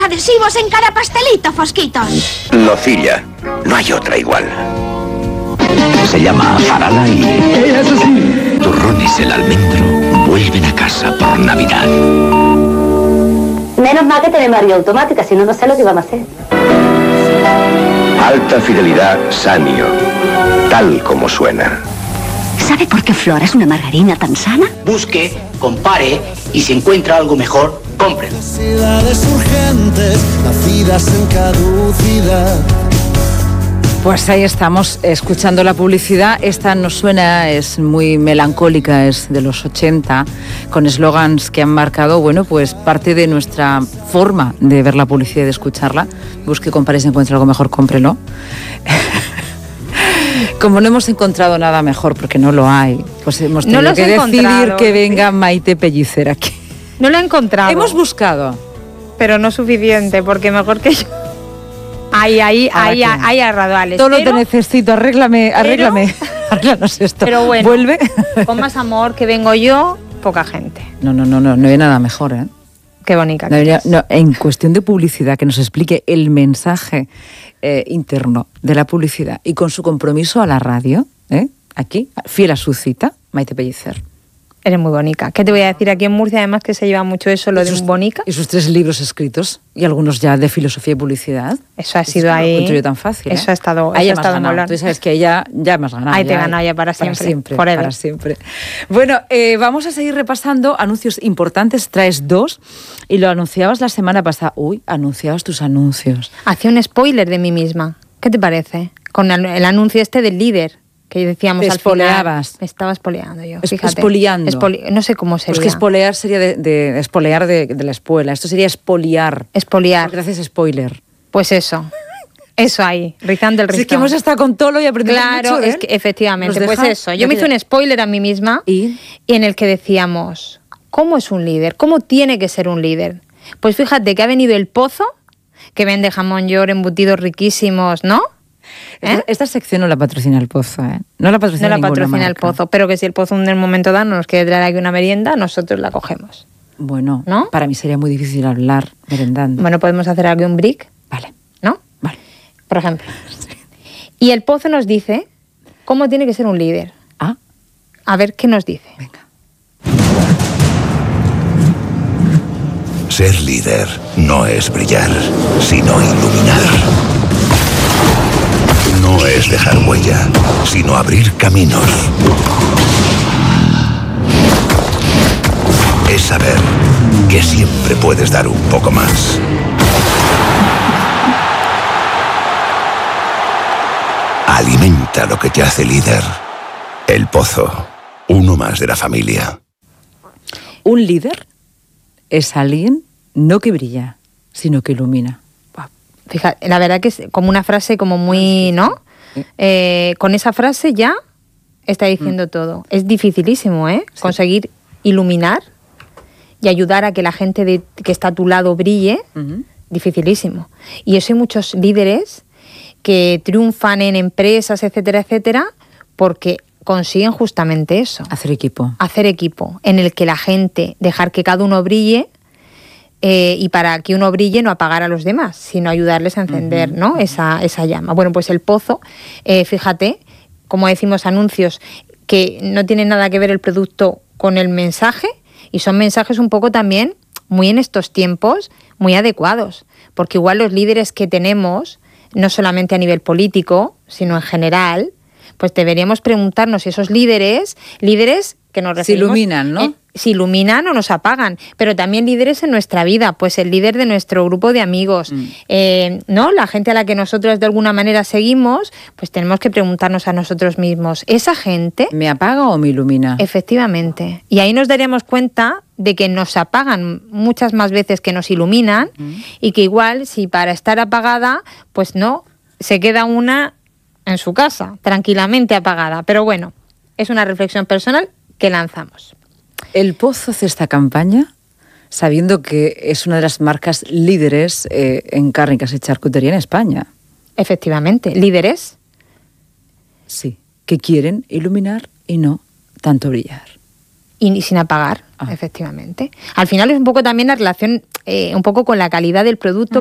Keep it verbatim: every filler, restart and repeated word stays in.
Adhesivos en cada pastelito, Fosquitos. Nocilla. No hay otra igual. Se llama Farala y... ¡Eso sí! Turrones el almendro vuelven a casa por Navidad. Menos mal que tenemos María automática, si no, no sé lo que vamos a hacer. Alta fidelidad Sanio. Tal como suena. ¿Sabe por qué Flora es una margarina tan sana? Busque, compare y si encuentra algo mejor, compre. Necesidades urgentes, nacidas en caducidad. Pues ahí estamos, escuchando la publicidad. Esta nos suena, es muy melancólica, es de los ochenta, con eslogans que han marcado, bueno, pues parte de nuestra forma de ver la publicidad y de escucharla. Busque, compare, si encuentra algo mejor, cómprelo. Como no hemos encontrado nada mejor, porque no lo hay, pues hemos tenido no que decidir que venga ¿sí? Maite Pellicer aquí. No lo he encontrado. Hemos buscado. Pero no suficiente, porque mejor que yo... Ahí, ahí, ahí, ahí a raudales. Todo lo te necesito, arréglame, arréglame. Arréglanos esto. Pero bueno, vuelve. Con más amor que vengo yo, poca gente. No, no, no, no, no hay nada mejor, ¿eh? Qué bonita. No, no, no, en cuestión de publicidad, que nos explique el mensaje eh, interno de la publicidad y con su compromiso a la radio, ¿eh? Aquí, fiel a su cita, Maite Pellicer. Eres muy bonita. ¿Qué te voy a decir? Aquí en Murcia, además, que se lleva mucho eso, lo de un bonica. Y sus tres libros escritos, y algunos ya de filosofía y publicidad. Eso ha sido eso ahí. No lo encuentro yo tan fácil. Eso ¿eh? ha estado. Ahí eso ya ha estado ganado. Tú sabes que ella ya me has ganado. Ahí ya, te he ganado ya para siempre. Para siempre. Forever. Para siempre. Bueno, eh, vamos a seguir repasando anuncios importantes. Traes dos, y lo anunciabas la semana pasada. Uy, anunciabas tus anuncios. Hacía un spoiler de mí misma. ¿Qué te parece? Con el, el anuncio este del líder. Que decíamos te al espoleabas. final. Me estaba espoleando yo. Es, fíjate. Espoliando. Espoli no sé cómo sería. Pues que espolear sería de, de, de espolear de, de la espuela. Esto sería espoliar. Espoliar. Gracias, spoiler. Pues eso. Eso ahí, rizando el rizón. Si es que hemos estado con Tolo y aprendimos claro, mucho, ¿eh? es que efectivamente. Nos Pues deja, eso. Yo me hice un spoiler a mí misma ¿Y? y en el que decíamos, ¿cómo es un líder? ¿Cómo tiene que ser un líder? Pues fíjate que ha venido el Pozo, que vende jamón york, embutidos riquísimos, ¿no? ¿Eh? Esta, esta sección no la patrocina el Pozo, ¿eh? No la patrocina, no la patrocina marca. el Pozo, pero que si el Pozo en el momento dado nos quiere traer aquí una merienda, nosotros la cogemos. Bueno, ¿no? Para mí sería muy difícil hablar merendando. Bueno, podemos hacer aquí un brick. Vale. ¿No? Vale. Por ejemplo. Sí. Y el Pozo nos dice cómo tiene que ser un líder. Ah. A ver qué nos dice. Venga. Ser líder no es brillar, sino iluminar. No es dejar huella, sino abrir caminos. Es saber que siempre puedes dar un poco más. Alimenta lo que te hace líder. El Pozo, uno más de la familia. Un líder es alguien no que brilla, sino que ilumina. Fíjate, la verdad que es como una frase como muy, ¿no? Eh, con esa frase ya está diciendo mm. todo. Es dificilísimo, ¿eh? Sí. Conseguir iluminar y ayudar a que la gente de, que está a tu lado brille. Uh-huh. Dificilísimo. Y eso hay muchos líderes que triunfan en empresas, etcétera, etcétera, porque consiguen justamente eso. Hacer equipo. Hacer equipo, en el que la gente, dejar que cada uno brille. Eh, y para que uno brille, no apagar a los demás, sino ayudarles a encender, uh-huh. ¿no? esa, esa llama. Bueno, pues el Pozo, eh, fíjate, como decimos, anuncios que no tienen nada que ver el producto con el mensaje, y son mensajes un poco también, muy en estos tiempos, muy adecuados, porque igual los líderes que tenemos, no solamente a nivel político, sino en general, pues deberíamos preguntarnos si esos líderes, líderes que nos referimos... Se iluminan, ¿no? Eh, si iluminan o nos apagan, pero también líderes en nuestra vida, pues el líder de nuestro grupo de amigos, mm. eh, ¿no? La gente a la que nosotros de alguna manera seguimos, pues tenemos que preguntarnos a nosotros mismos, ¿esa gente me apaga o me ilumina? Efectivamente. Y ahí nos daríamos cuenta de que nos apagan muchas más veces que nos iluminan, mm. y que igual, si para estar apagada, pues no, se queda una en su casa, tranquilamente apagada. Pero bueno, es una reflexión personal que lanzamos. El Pozo hace esta campaña sabiendo que es una de las marcas líderes eh, en cárnicas y charcutería en España. Efectivamente, líderes. Sí, que quieren iluminar y no tanto brillar. Y sin apagar, ah. efectivamente. Al final es un poco también la relación eh, un poco con la calidad del producto